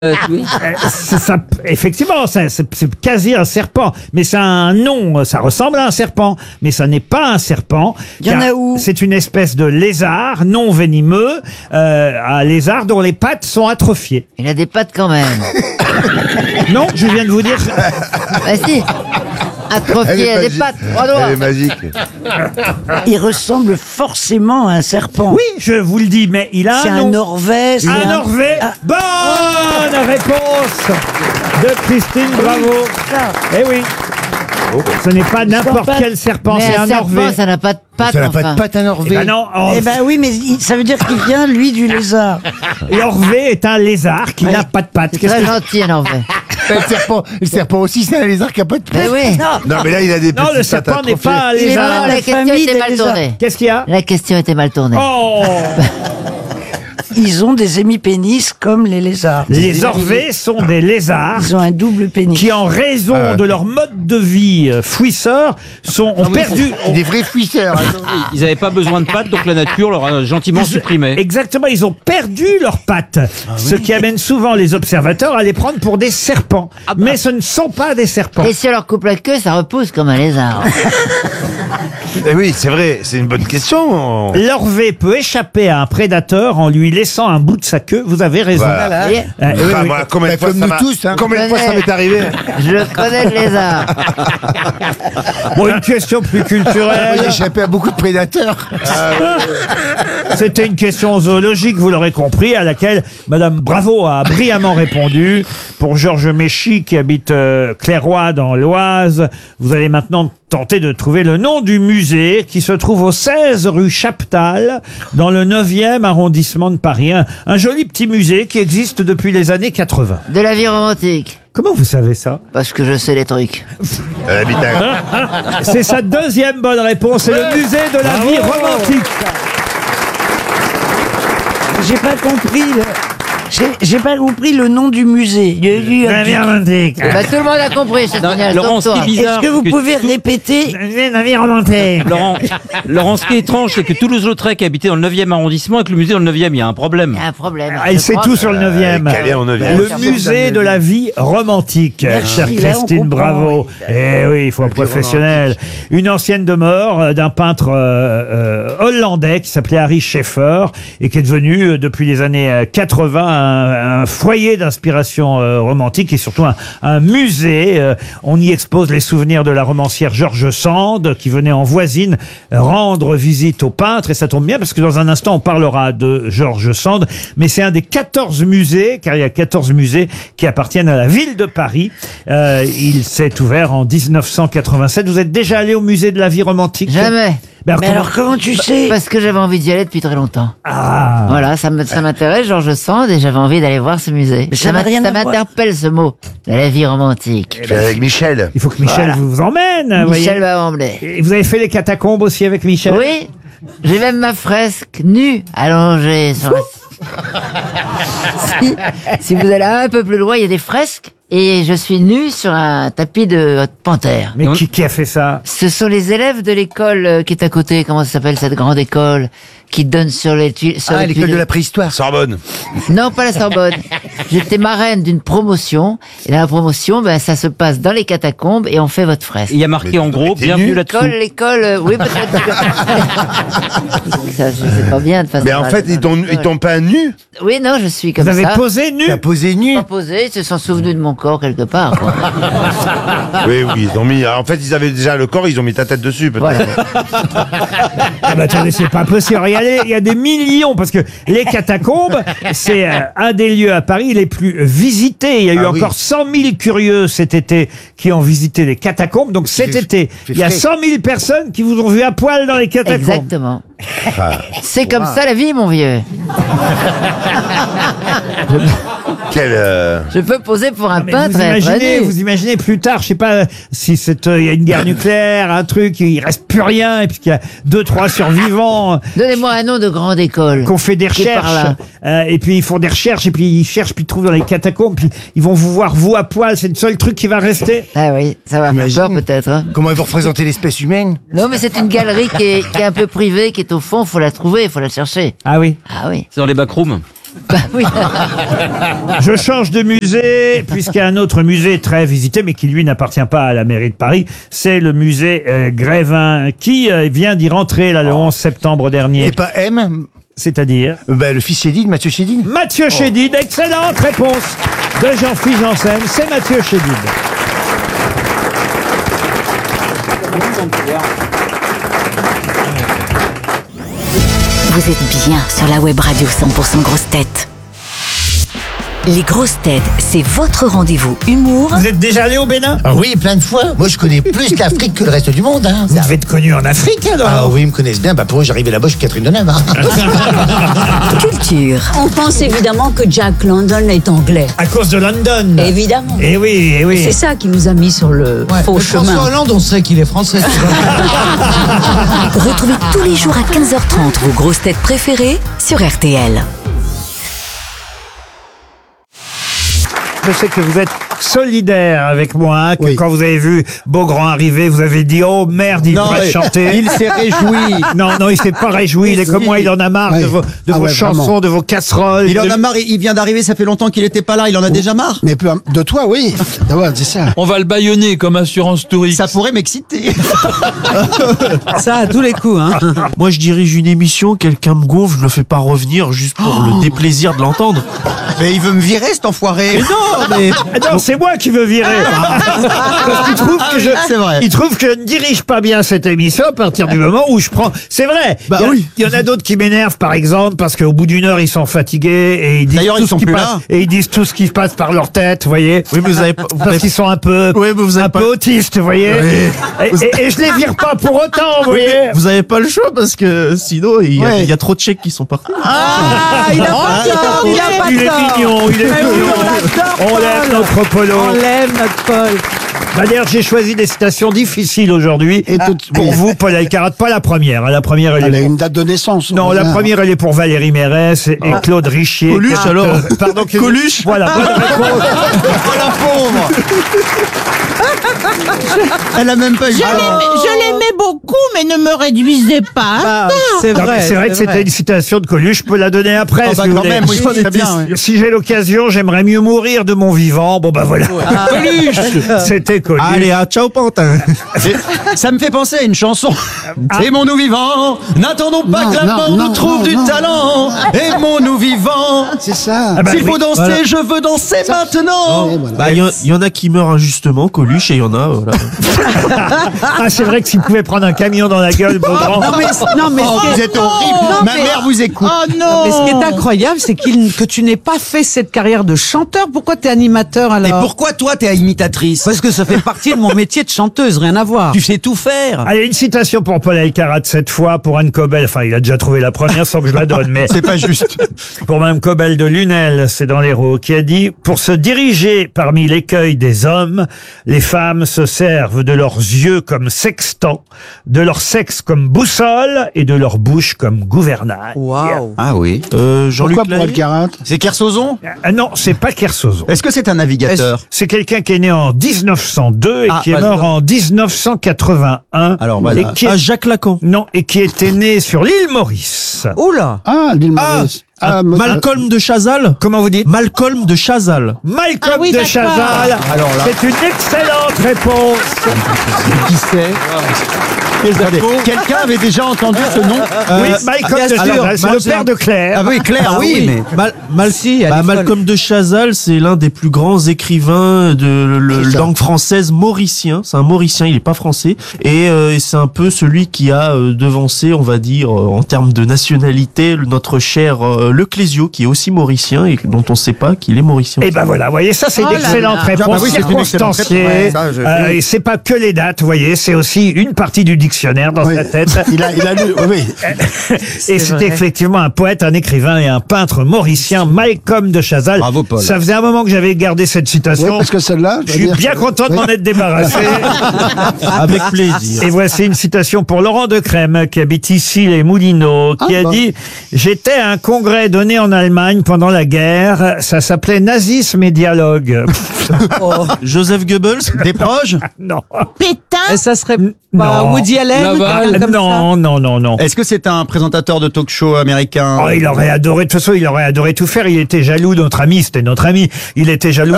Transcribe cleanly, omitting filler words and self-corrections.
Oui. Effectivement, c'est quasi un serpent, mais ça a un nom, ça ressemble à un serpent, mais ça n'est pas un serpent. Il y en a où? C'est une espèce de lézard non venimeux, un lézard dont les pattes sont atrophiées. Il a des pattes quand même. Non, je viens de vous dire... Bah si. Atrophié, il a des pattes, trois doigts. Elle est magique. Il ressemble forcément à un serpent. Oui, je vous le dis, mais il a C'est un un nom. Norvège. c'est Un Norvège. Bonne réponse de Christine, bravo. Eh oui. Ce n'est pas n'importe pas- quel serpent, Mais c'est un un serpent, Norvège. ça n'a pas de pattes, Ça n'a pas enfin. de patte à Eh Norvège. ben non, Eh ben oui, mais ça veut dire qu'il vient, lui, du lézard. l'Orvé est un lézard qui n'a pas de pattes. C'est Qu'est-ce très que- gentil, un Norvège. Le serpent aussi, c'est un lézard qui a pas de Mais patte. oui. Non, mais là, il a des Non, petites le pattes serpent n'est atrophiées. pas un Il est lézard. dans Non, la la question famille était des mal lézards. tournée. Qu'est-ce qu'il y a? La question était mal tournée. Oh, Ils ont des hémipénis comme les lézards. les Orvées sont des lézards Ils ont un double pénis. qui, en raison de leur mode de vie fouisseur, ont perdu... Des vrais fouisseurs. Ils n'avaient pas besoin de pattes, donc la nature leur a gentiment supprimé. Exactement, ils ont perdu leurs pattes, ce qui amène souvent les observateurs à les prendre pour des serpents. Mais ce ne sont pas des serpents. Et si on leur coupe la queue, ça repousse comme un lézard. Eh oui, c'est vrai, c'est une bonne question. L'Orvé peut échapper à un prédateur en lui laissant un bout de sa queue. Vous avez raison. Voilà. Vous voyez, Oui, Ah, oui. moi, combien de fois comme ça nous m'a- tous, hein. Combien de fois ça m'est arrivé? je connais le lézard. Bon, une question plus Moi, culturelle. j'ai échappé à beaucoup de prédateurs. C'était une question zoologique, vous l'aurez compris, à laquelle Madame Bravo a brillamment répondu. Pour Georges Méchy, qui habite Clairoy dans l'Oise, vous allez maintenant tenter de trouver le nom du musée qui se trouve au 16 rue Chaptal, dans le 9e arrondissement de Paris. Un joli petit musée qui existe depuis les années 80. De la vie romantique. Comment vous savez ça? Parce que je sais les trucs. Elle habite à... C'est sa deuxième bonne réponse, c'est le musée de la vie romantique. J'ai pas compris. J'ai pas compris le nom du musée. La vie romantique. Bah, tout le monde a compris, c'est génial. Laurent, sauf ce toi. qui est bizarre, Est-ce que vous pouvez répéter? La vie romantique. Laurent, ce qui est étrange, c'est que Toulouse-Lautrec habitait dans le 9e arrondissement et que le musée dans le 9e, il y a un problème. Il y a un problème. Ah, il sait tout sur le 9e. Calais en 9e. Le musée de la vie romantique, chère là, on Christine, comprend. bravo. Eh oui, il faut un professionnel. Une ancienne demeure d'un peintre hollandais qui s'appelait Harry Schaeffer et qui est devenu, depuis les années 80, un foyer d'inspiration romantique et surtout un musée. On y expose les souvenirs de la romancière George Sand qui venait en voisine rendre visite au peintre. Et ça tombe bien parce que dans un instant, on parlera de George Sand. Mais c'est un des 14 musées, car il y a 14 musées qui appartiennent à la ville de Paris. Il s'est ouvert en 1987. Vous êtes déjà allé au musée de la vie romantique? Jamais. Ben Mais alors comment tu sais? Parce que j'avais envie d'y aller depuis très longtemps. Ah. Voilà, ça m'intéresse, Georges Sand, et j'avais envie d'aller voir ce musée. Mais ça n'a rien à voir. m'interpelle, ce mot. De la vie romantique. C'est avec Michel. Il faut que Michel vous emmène. voyez. Michel va m'emmener. Et vous avez fait les catacombes aussi avec Michel? Oui, j'ai même ma fresque nue allongée sur si vous allez un peu plus loin, il y a des fresques et je suis nu sur un tapis de panthère. Mais qui a fait ça? Ce sont les élèves de l'école qui est à côté, comment ça s'appelle cette grande école qui donne sur les tuiles. Ah, l'école de la préhistoire. Sorbonne. Non, pas la Sorbonne. J'étais marraine d'une promotion et dans la promotion, ben ça se passe dans les catacombes et on fait votre fresque. Il y a marqué en gros, t'es bienvenue nu là-dessous. L'école, oui peut-être. Ça, c'est pas bien de façon. Mais en fait, ils t'ont pas nu. Oui, non, je suis comme Vous avez ça. posé nu? T'as posé nu. Pas posé, ils se sont souvenus de mon corps quelque part. Quoi. Oui, oui, ils ont mis. En fait, ils avaient déjà le corps, ils ont mis ta tête dessus, peut-être. Voilà. Ah bah attendez, c'est pas possible. Regardez, il y a des millions, parce que les catacombes, c'est un des lieux à Paris les plus visités. Il y a eu Ah oui. encore 100 000 curieux cet été qui ont visité les catacombes. Donc cet été, il y a 100 000 personnes qui vous ont vu à poil dans les catacombes. Exactement. C'est comme ça la vie, mon vieux. Quel. Je peux poser pour un Mais peintre vous et être imaginez, nu. vous imaginez plus tard, je sais pas si il y a une guerre nucléaire, un truc, il reste plus rien, et puis qu'il y a 2-3 survivants Donnez-moi un nom de grande école. qu'on fait des Qui est par recherches, et puis ils font des recherches, et puis ils cherchent, puis ils trouvent dans les catacombes, puis ils vont vous voir vous à poil, c'est le seul truc qui va rester. Ah oui, ça va faire Imagine. peur peut-être. Hein. Comment ils vont représenter l'espèce humaine? Non, mais c'est une galerie qui est un peu privée, qui est au fond, faut la trouver, faut la chercher. Ah oui. Ah oui. C'est dans les backrooms. Bah oui. Je change de musée, puisqu'il y a un autre musée très visité, mais qui lui n'appartient pas à la mairie de Paris. C'est le musée Grévin, qui vient d'y rentrer là, le 11 septembre dernier. Et pas M C'est-à-dire Le fils Chédid, Mathieu Chédid. Mathieu Chédid. Excellente réponse de Jean-Philippe Janssen. C'est Mathieu Chédid. Vous êtes bien sur la web radio 100% grosses têtes. Les grosses têtes, c'est votre rendez-vous humour. Vous êtes déjà allé au Bénin? Ah oui, plein de fois. Moi, je connais plus l'Afrique que le reste du monde. Hein. Vous devez être connu en Afrique alors? Ah oui, ils me connaissent bien. Pour eux, j'arrivais là-bas, je suis Catherine Deneuve. Hein. Culture. On pense évidemment que Jack London est anglais. À cause de London. Évidemment. Eh oui, eh oui. C'est ça qui nous a mis sur le faux chemin. Hollande, on sait qu'il est français. Retrouvez tous les jours à 15h30 vos grosses têtes préférées sur RTL. Je sais que vous êtes solidaire avec moi, hein, que Oui. quand vous avez vu Beaugrand arriver, vous avez dit « Oh merde, il pourrait chanter ». Il s'est réjoui. Non, il s'est pas réjoui. Il est comme moi, il en a marre Ouais. de vos Ah ouais, chansons, vraiment. de vos casseroles. Il en a marre, il vient d'arriver, ça fait longtemps qu'il était pas là, il en a déjà marre. Mais de toi, oui. Ouais, c'est ça. On va le bâillonner comme assurance touriste. Ça pourrait m'exciter. Ça, à tous les coups, hein. Moi, je dirige une émission, quelqu'un me gonfle, je le fais pas revenir juste pour le déplaisir de l'entendre. Mais il veut me virer, cet enfoiré. Non, mais... Non, c'est moi qui veux virer. Parce qu'il trouve que c'est vrai. il trouve que je ne dirige pas bien cette émission à partir du moment où je prends. C'est vrai. Bah oui. Il y en a d'autres qui m'énervent, par exemple, parce qu'au bout d'une heure, ils sont fatigués et ils disent D'ailleurs, tout ils ce sont qui plus passe, là. et ils disent tout ce qui se passe par leur tête, vous voyez. Oui, mais vous avez Parce qu'ils sont un peu, Oui, mais vous avez un pas... peu autistes, vous voyez. Et je les vire pas pour autant, vous voyez. Vous avez pas le choix parce que sinon, il y a trop de chèques qui sont partis. Ah, il a pas tort, il a pas Il est tort. mignon, il est Mais oui, mignon. on l'adore, On Paul. l'aime, notre Polo. On l'aime, notre Paul. D'ailleurs, j'ai choisi des citations difficiles aujourd'hui. Et Pour vous, Paul Alcarat, pas la première. La première, Elle a est une date de naissance. non, la Ah. première, elle est pour Valérie Mérès et Claude Richier. Coluche, qui est- alors. Pardon, Coluche. Voilà, bonne réponse. Oh la pauvre. Elle a même pas eu. Je l'aimais beaucoup, mais ne me réduisez pas. C'est Non, mais vrai. c'est vrai que c'était une citation de Coluche, je peux la donner après. Oh, si bah, vous quand voulez. même, oui, très bien, ouais. Si j'ai l'occasion, j'aimerais mieux mourir de mon vivant. Bon, bah voilà. Coluche. C'était Coluche. Allez, ciao Pantin. Ça me fait penser à une chanson. Aimons-nous vivants, n'attendons pas Non, que la non, mort non, nous trouve non, du non. talent. Aimons-nous vivants. C'est ça. Ah bah S'il oui. faut danser, Voilà. je veux danser maintenant. Ouais, voilà. Bah, il y en a qui meurent injustement, Coluche, et il y en a, voilà. Ah, c'est vrai que s'il pouvait prendre un camion dans la gueule, Beaugrand. Non, mais Oh, vous êtes horrible. Non, Ma mais- mère vous écoute. Oh non. Mais ce qui est incroyable, c'est que tu n'aies pas fait cette carrière de chanteur. Pourquoi t'es animateur alors? Et pourquoi toi t'es imitatrice? Parce que ça fait partie de mon métier de chanteuse, rien à voir. Tu sais tout faire. Allez, une citation pour Paul Alcarat cette fois, pour Anne Cobel. Enfin, il a déjà trouvé la première sans que je la donne, mais C'est pas juste. pour Mme Cobel de Lunel, c'est dans l'Hérault, qui a dit « Pour se diriger parmi l'écueil des hommes, les femmes se servent de leurs yeux comme sextant, de leur sexe comme boussole et de leur bouche comme gouvernail. Waouh. Ah oui. Jean-Luc Pourquoi pour Lahaye. Alcarat? C'est Kersozon? Ah non, c'est pas Kersozon. Est-ce que c'est un navigateur? C'est quelqu'un qui est né en 1902 et Ah, qui est bah, mort en 1981. Alors, voilà. Et qui est- Ah, Jacques Lacan. Non, et qui était né sur l'île Maurice. Oula. Ah, l'île Maurice. Malcolm de Chazal. Comment vous dites? Malcolm de Chazal. Malcolm Ah oui, de d'accord. Chazal. Alors là. C'est une excellente réponse. Qui c'est? Attendez, quelqu'un avait déjà entendu ce nom? Oui, Malcolm bien de sûr. Chazal, c'est le père de Claire. Ah oui, Claire, oui, mais. Si, elle est Malcolm de Chazal, c'est l'un des plus grands écrivains de C'est ça. langue française mauricien. C'est un mauricien, il est pas français. Et c'est un peu celui qui a devancé, on va dire, en termes de nationalité, notre cher Le Clésio, qui est aussi mauricien et dont on ne sait pas qu'il est mauricien. Et ben voilà, vous voyez, ça c'est Oh une là excellente là. réponse, Ah bah oui, c'est une excellente circonstanciée. réponse. Ouais, ça, Et c'est pas que les dates, vous voyez, c'est aussi une partie du dictionnaire dans Oui. sa tête. Il a lu, oui. Et c'est effectivement un poète, un écrivain et un peintre mauricien, Malcolm de Chazal. Bravo, Paul. Ça faisait un moment que j'avais gardé cette Oui, citation. parce que celle-là. Je suis bien content de m'en être débarrassé. Avec plaisir. Et voici une citation pour Laurent Decrème, qui habite ici les Moulineaux, qui a dit « J'étais à un congrès secret donné en Allemagne pendant la guerre. Ça s'appelait nazisme et dialogue. Joseph Goebbels. Des proches? Non. Et ça serait pas Non. Woody Allen? Laval. comme Non, non, non, non. Est-ce que c'est un présentateur de talk-show américain? Oh, il aurait adoré, de toute façon, il aurait adoré tout faire. Il était jaloux de notre ami, c'était notre ami. Il était jaloux